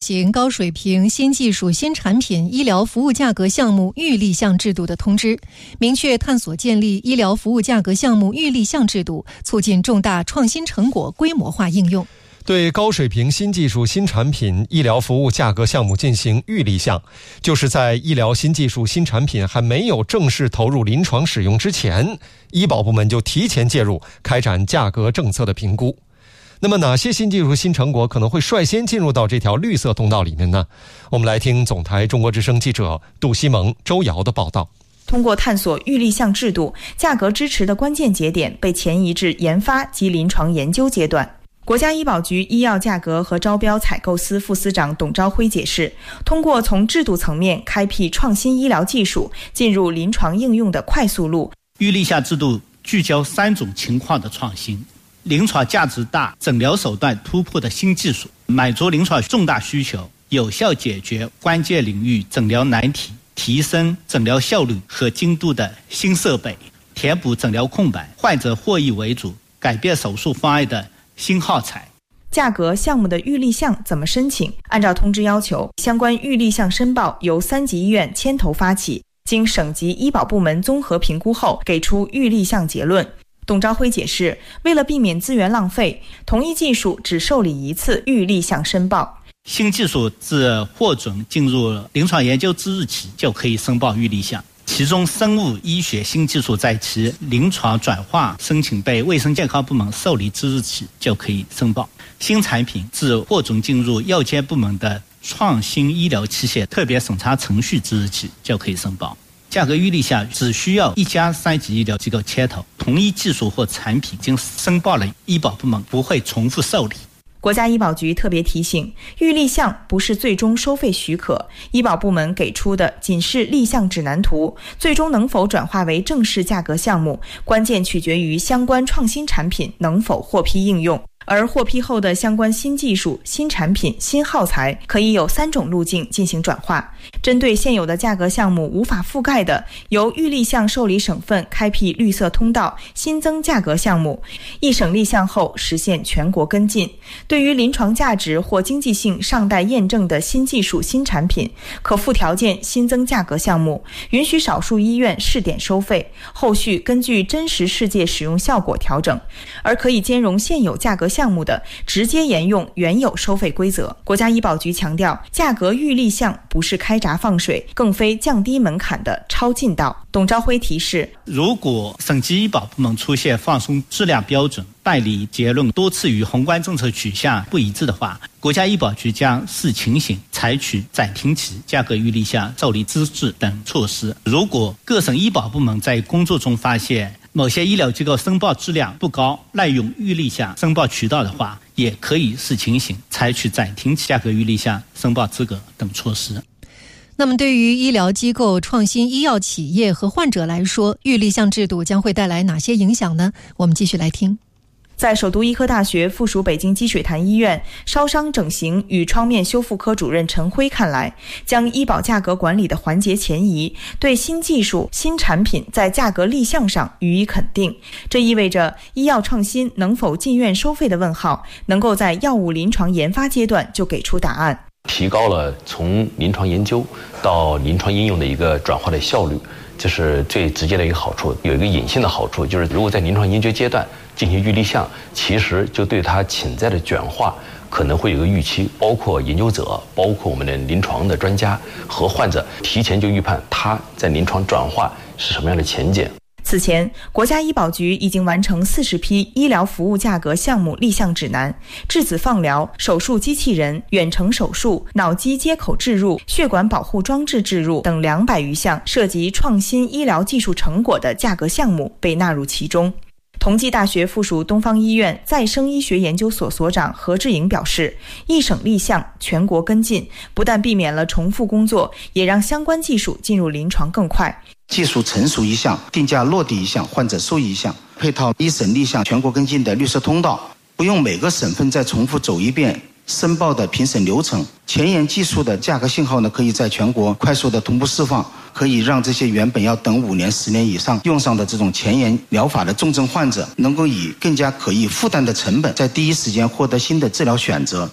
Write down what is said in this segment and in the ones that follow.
行高水平新技术新产品医疗服务价格项目预立项制度的通知，明确探索建立医疗服务价格项目预立项制度，促进重大创新成果规模化应用。 对高水平新技术新产品医疗服务价格项目进行预立项，就是在医疗新技术新产品还没有正式投入临床使用之前，医保部门就提前介入，开展价格政策的评估。那么哪些新技术新成果可能会率先进入到这条绿色通道里面呢？我们来听总台中国之声记者杜西蒙、周瑶的报道。 通过探索预立项制度，价格支持的关键节点被前移至研发及临床研究阶段。国家医保局医药价格和招标采购司副司长董朝辉解释，通过从制度层面开辟创新医疗技术进入临床应用的快速路。 预立项制度聚焦3种情况的创新：临床价值大、诊疗手段突破的新技术，满足临床重大需求，有效解决关键领域诊疗难题，提升诊疗效率和精度的新设备，填补诊疗空白，患者获益为主，改变手术方案的新耗材。 价格项目的预立项怎么申请？按照通知要求，相关预立项申报由3级医院牵头发起，经省级医保部门综合评估后，给出预立项结论。董朝辉解释，为了避免资源浪费，同一技术只受理一次预立项申报。 新技术自获准进入临床研究之日起就可以申报预立项，其中生物医学新技术在其临床转化申请被卫生健康部门受理之日起就可以申报。新产品自获准进入药监部门的创新医疗器械特别审查程序之日起就可以申报。价格预立项只需要一家3级医疗机构牵头，同一技术或产品经申报了医保部门不会重复受理。 国家医保局特别提醒，预立项不是最终收费许可，医保部门给出的仅是立项指南图，最终能否转化为正式价格项目，关键取决于相关创新产品能否获批应用。而获批后的相关新技术、新产品、新耗材可以有3种路径进行转化。针对现有的价格项目无法覆盖的，由预立项受理省份开辟绿色通道，新增价格项目，一省立项后实现全国跟进。对于临床价值或经济性尚待验证的新技术、新产品，可附条件新增价格项目，允许少数医院试点收费，后续根据真实世界使用效果调整。而可以兼容现有价格项目的，直接沿用原有收费规则。国家医保局强调，价格预立项不是开闸放水，更非降低门槛的超近道。董朝辉提示， 如果省级医保部门出现放松质量标准、办理结论多次与宏观政策取向不一致的话，国家医保局将视情形采取暂停其价格预立项受理资质等措施。如果各省医保部门在工作中发现某些医疗机构申报质量不高，滥用预立项申报渠道的话，也可以视情形采取暂停价格预立项申报资格等措施。 那么对于医疗机构、创新医药企业和患者来说，预立项制度将会带来哪些影响呢？我们继续来听。 在首都医科大学附属北京积水潭医院烧伤整形与创面修复科主任陈辉看来，将医保价格管理的环节前移，对新技术、新产品在价格立项上予以肯定。这意味着医药创新能否进院收费的问号，能够在药物临床研发阶段就给出答案， 提高了从临床研究到临床应用的一个转化的效率，这是最直接的一个好处。有一个隐性的好处，就是如果在临床研究阶段进行预立项，其实就对它潜在的转化可能会有一个预期，包括研究者，包括我们的临床的专家和患者，提前就预判它在临床转化是什么样的前景。 此前，国家医保局已经完成40批医疗服务价格项目立项指南，质子放疗、手术机器人、远程手术、脑机接口置入、血管保护装置置入等200余项涉及创新医疗技术成果的价格项目被纳入其中。同济大学附属东方医院再生医学研究所所长何志颖表示，一省立项，全国跟进，不但避免了重复工作，也让相关技术进入临床更快。 技术成熟一项，定价落地一项，患者受益一项，配套一省立项全国跟进的绿色通道，不用每个省份再重复走一遍申报的评审流程。前沿技术的价格信号呢，可以在全国快速的同步释放，可以让这些原本要等5年、10年以上用上的这种前沿疗法的重症患者，能够以更加可以负担的成本，在第一时间获得新的治疗选择。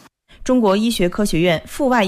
中国医学科学院阜外